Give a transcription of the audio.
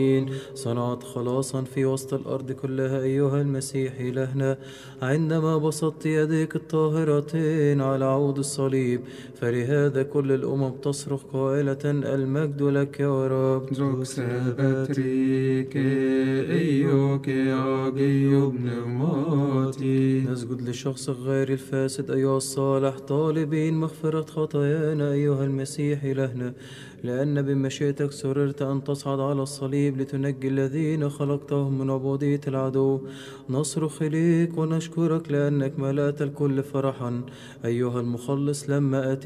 صنعت خلاصا في وسط الأرض كلها أيها المسيح إلهنا، عندما بسطت يديك الطاهرتين على عود الصليب، فلهذا كل الأمم تصرخ قائلة المجد لك يا رب. Doxa batrike eioke agio pneumati. نسجد لشخصك غير الفاسد أيها الصالح، طالبين مغفرة خطايانا أيها المسيح إلهنا، لأن بمشيئتك سررت أن تصعد على الصليب لتنجي الذين خلقتهم من عبودية العدو. نصرخ إليك ونشكرك لأنك ملأت الكل فرحا أيها المخلص لما أتيت